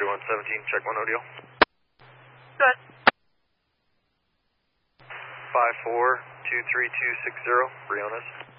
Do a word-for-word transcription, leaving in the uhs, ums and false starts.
thirty-one seventeen, check one O D L. Good. five four two three two six zero, Briones.